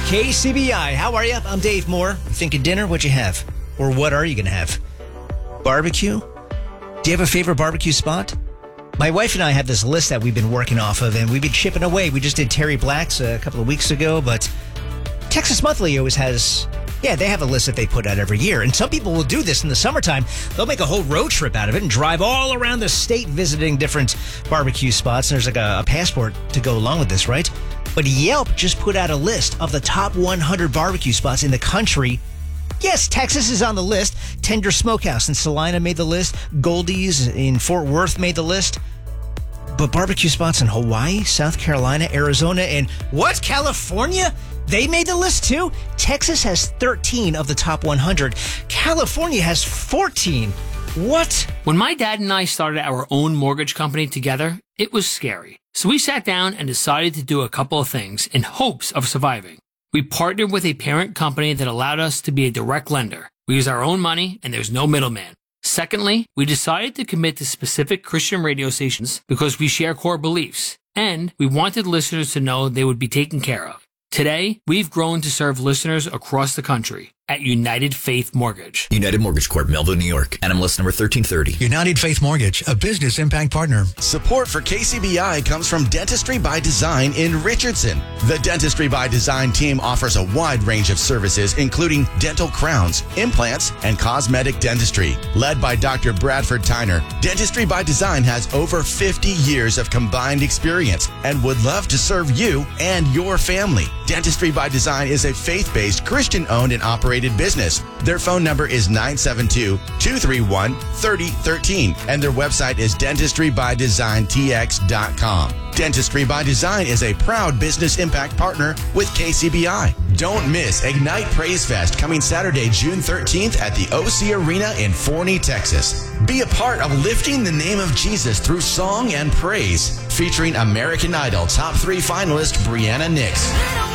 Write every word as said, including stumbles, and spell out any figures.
K C B I, how are you? I'm Dave Moore. You thinking dinner? What'd you have? Or what are you going to have? Barbecue? Do you have a favorite barbecue spot? My wife and I have this list that we've been working off of, and we've been chipping away. We just did Terry Black's a couple of weeks ago, but Texas Monthly always has, yeah, they have a list that they put out every year. And some people will do this in the summertime. They'll make a whole road trip out of it and drive all around the state visiting different barbecue spots. And there's like a, a passport to go along with this, right? But Yelp just put out a list of the top one hundred barbecue spots in the country. Yes, Texas is on the list. Tender Smokehouse in Salina made the list. Goldie's in Fort Worth made the list. But barbecue spots in Hawaii, South Carolina, Arizona, and what? California? They made the list too? Texas has thirteen of the top one hundred. California has fourteen. What? When my dad and I started our own mortgage company together, it was scary. So we sat down and decided to do a couple of things in hopes of surviving. We partnered with a parent company that allowed us to be a direct lender. We use our own money and there's no middleman. Secondly, we decided to commit to specific Christian radio stations because we share core beliefs, and we wanted listeners to know they would be taken care of. Today, we've grown to serve listeners across the country at United Faith Mortgage. United Mortgage Corp, Melville, New York. N M L S number thirteen thirty. United Faith Mortgage, a business impact partner. Support for K C B I comes from Dentistry by Design in Richardson. The Dentistry by Design team offers a wide range of services, including dental crowns, implants, and cosmetic dentistry. Led by Doctor Bradford Tyner, Dentistry by Design has over fifty years of combined experience and would love to serve you and your family. Dentistry by Design is a faith-based, Christian-owned and operated business. Their phone number is nine seven two, two three one, three zero one three and their website is dentistry by design t x dot com. Dentistry by Design is a proud business impact partner with K C B I. Don't miss Ignite Praise Fest coming Saturday, June thirteenth at the O C Arena in Forney, Texas. Be a part of lifting the name of Jesus through song and praise, featuring American Idol top three finalist Brianna Nix.